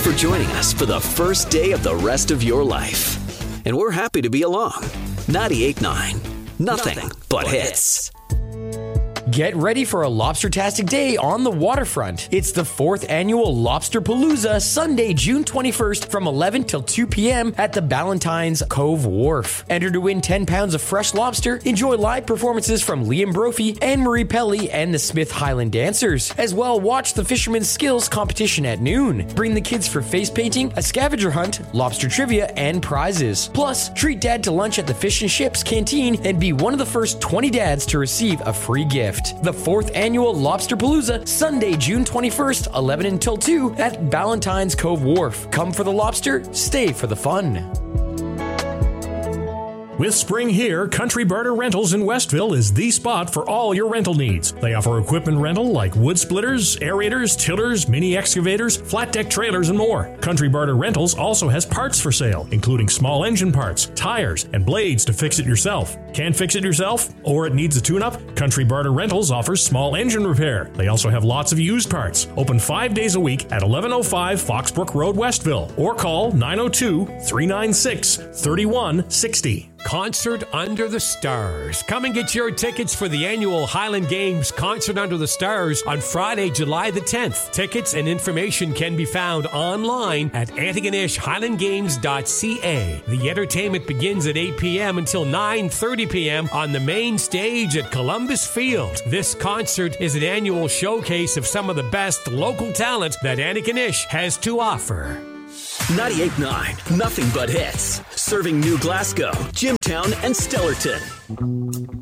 for joining us for the first day of the rest of your life. And we're happy to be along. 98.9. Nothing but hits. Get ready for a lobster-tastic day on the waterfront. It's the 4th annual Lobster Palooza, Sunday, June 21st from 11 till 2 p.m. at the Ballantyne's Cove Wharf. Enter to win 10 pounds of fresh lobster, enjoy live performances from Liam Brophy, Anne-Marie Pelly, and the Smith Highland Dancers. As well, watch the Fisherman's Skills competition at noon. Bring the kids for face painting, a scavenger hunt, lobster trivia, and prizes. Plus, treat Dad to lunch at the Fish and Chips Canteen and be one of the first 20 dads to receive a free gift. The 4th annual Lobster Palooza, Sunday, June 21st, 11 until 2 at Ballantyne's Cove Wharf. Come for the lobster, stay for the fun. With spring here, Country Barter Rentals in Westville is the spot for all your rental needs. They offer equipment rental like wood splitters, aerators, tillers, mini excavators, flat deck trailers, and more. Country Barter Rentals also has parts for sale, including small engine parts, tires, and blades to fix it yourself. Can't fix it yourself? Or it needs a tune-up? Country Barter Rentals offers small engine repair. They also have lots of used parts. Open 5 days a week at 1105 Foxbrook Road, Westville, or call 902-396-3160. Concert Under the Stars. Come and get your tickets for the annual Highland Games Concert Under the Stars on Friday, July the 10th. Tickets and information can be found online at antigonishhighlandgames.ca. The entertainment begins at 8 p.m. until 9:30 p.m. on the main stage at Columbus Field. This concert is an annual showcase of some of the best local talent that Antigonish has to offer. 98.9. Nothing but hits. Serving New Glasgow, Jimtown, and Stellarton.